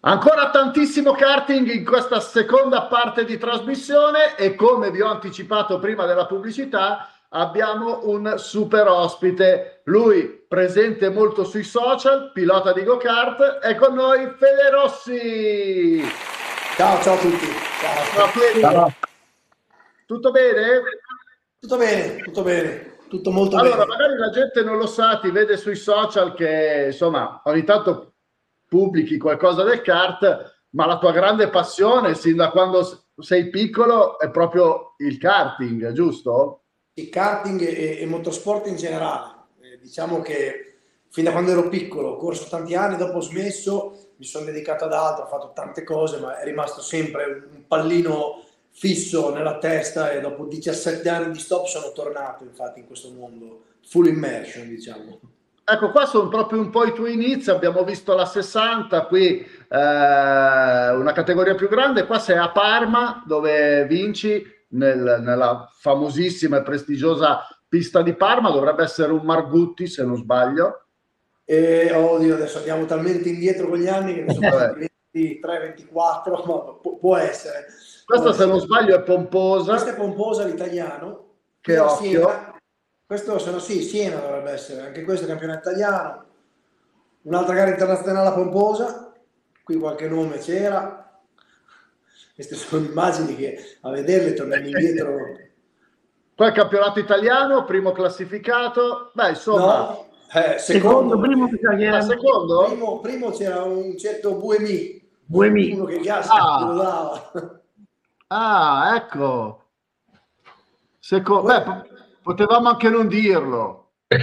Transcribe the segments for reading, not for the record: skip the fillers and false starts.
Ancora tantissimo karting in questa seconda parte di trasmissione e come vi ho anticipato prima della pubblicità abbiamo un super ospite, lui presente molto sui social, pilota di go-kart, è con noi Fede Rossi. Ciao a tutti. Ciao Fede. Ciao. Tutto bene? Tutto bene, tutto molto bene. Allora, magari la gente non lo sa, ti vede sui social che insomma ogni tanto pubblichi qualcosa del kart, ma la tua grande passione sin da quando sei piccolo è proprio il karting, giusto? Il karting e motorsport in generale. Diciamo che fin da quando ero piccolo ho corso tanti anni, dopo ho smesso, mi sono dedicato ad altro, ho fatto tante cose, ma è rimasto sempre un pallino fisso nella testa e dopo 17 anni di stop sono tornato infatti in questo mondo full immersion, diciamo. Ecco, qua sono proprio un po' i tuoi inizi, abbiamo visto la 60, qui una categoria più grande, qua sei a Parma dove vinci nella famosissima e prestigiosa pista di Parma, dovrebbe essere un Margutti se non sbaglio. Oddio, adesso andiamo talmente indietro con gli anni che mi sono passati 23, 24, ma può essere. Questa se non sbaglio è Pomposa. Questa è Pomposa, l'italiano. Che occhio. Siena. Questo sono Siena dovrebbe essere, anche questo è campionato italiano. Un'altra gara internazionale a Pomposa, qui qualche nome c'era. Queste sono immagini che a vederle torniamo indietro. Poi il campionato italiano, primo classificato. Beh, insomma. No, secondo. Primo c'era un certo Buemi. Uno che gas lo dava. Ah, ecco. Beh, potevamo anche non dirlo.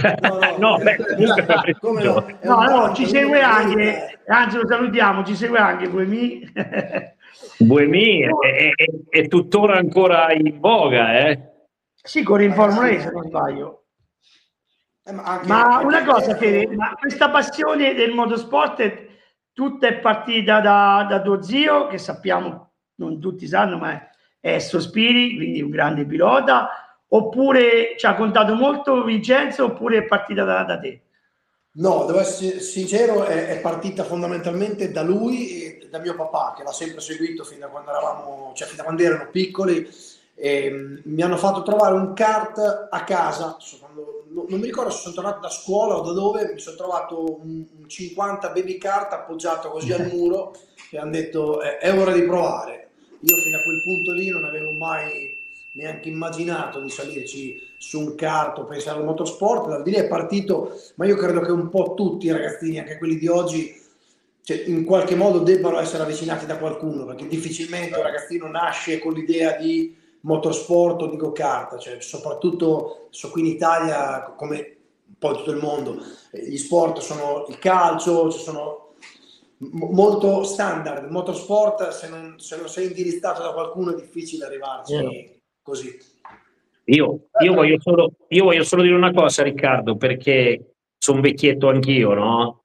No, ci segue anche, anzi lo salutiamo, ci segue anche Buemi. Buemi è tuttora ancora in voga, Sì, corre in Formula E se non sbaglio. Ma una cosa, Fede, ma questa passione del motorsport tutta è partita da tuo zio, che sappiamo, non tutti sanno, ma è Sospiri, quindi un grande pilota, oppure ci ha contato molto Vincenzo, oppure è partita da te? No, devo essere sincero, è partita fondamentalmente da lui e da mio papà, che l'ha sempre seguito fin da quando fin da quando erano piccoli. Mi hanno fatto trovare un kart a casa, non mi ricordo se sono tornato da scuola o da dove, mi sono trovato un 50 baby kart appoggiato così al muro e hanno detto è ora di provare. Io fino a quel punto lì non avevo mai neanche immaginato di salirci su un kart o pensare al motorsport, da lì è partito, ma io credo che un po' tutti i ragazzini, anche quelli di oggi, in qualche modo debbano essere avvicinati da qualcuno, perché difficilmente un ragazzino nasce con l'idea di motorsport o di go-kart, soprattutto qui in Italia, come un po' in tutto il mondo, gli sport sono il calcio, ci sono molto standard. Il motorsport, se non sei indirizzato da qualcuno è difficile arrivarci così. Io voglio solo dire una cosa, Riccardo, perché sono vecchietto anch'io, no?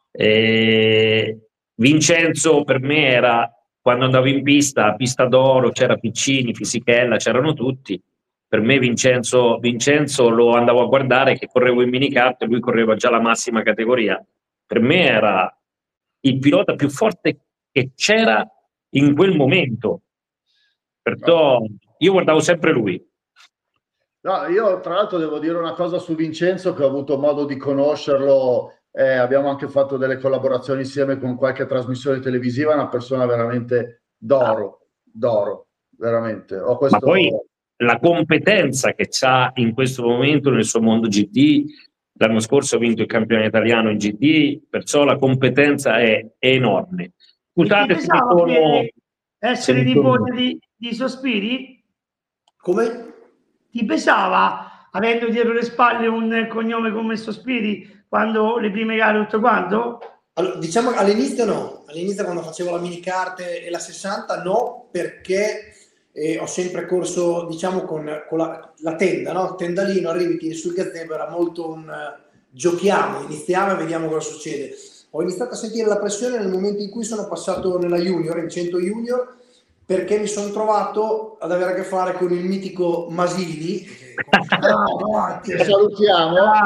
Vincenzo per me era, quando andavo in pista d'oro, c'era Piccini, Fisichella, c'erano tutti. Per me Vincenzo lo andavo a guardare che correvo in minicart e lui correva già la massima categoria. Per me era il pilota più forte che c'era in quel momento. Perciò io guardavo sempre lui. No, io tra l'altro devo dire una cosa su Vincenzo, che ho avuto modo di conoscerlo, abbiamo anche fatto delle collaborazioni insieme con qualche trasmissione televisiva, una persona veramente d'oro, veramente. Ma poi la competenza che c'ha in questo momento nel suo mondo GT, l'anno scorso ha vinto il campione italiano in GT, perciò la competenza è enorme. Scusate se sono... essere nipote di Sospiri? Come? Ti pesava, avendo dietro le spalle un cognome come Sospiri, quando le prime gare tutto quanto? Allora, diciamo all'inizio no, all'inizio quando facevo la minicart e la 60 no, perché ho sempre corso, diciamo, con la tenda, no? Tendalino, arrivi, tiri sul gazebo, era molto un giochiamo, iniziamo e vediamo cosa succede. Ho iniziato a sentire la pressione nel momento in cui sono passato nella junior, in 100 junior, perché mi sono trovato ad avere a che fare con il mitico Masini, che salutiamo.